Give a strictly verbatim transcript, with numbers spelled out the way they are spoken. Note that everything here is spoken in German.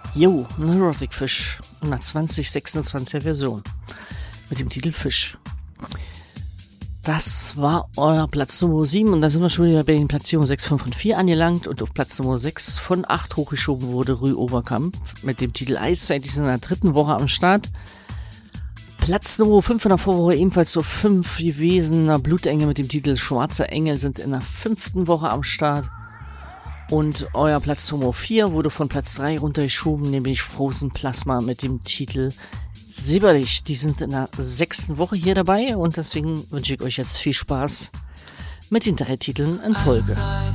Jo, Neurotic Fish in der zwanzig sechsundzwanziger Version mit dem Titel Fisch. Das war euer Platz Nummer sieben und da sind wir schon wieder bei den Platzierungen sechs, fünf und vier angelangt und auf Platz Nummer sechs von acht hochgeschoben wurde Rue Overkamp mit dem Titel Eiszeit. Die sind in der dritten Woche am Start. Platz Nummer fünf in der Vorwoche ebenfalls so fünf gewesen. Blutengel mit dem Titel Schwarzer Engel sind in der fünften Woche am Start. Und euer Platz Nummer vier wurde von Platz drei runtergeschoben, nämlich Frozen Plasma mit dem Titel Silberlich. Die sind in der sechsten Woche hier dabei und deswegen wünsche ich euch jetzt viel Spaß mit den drei Titeln in Folge.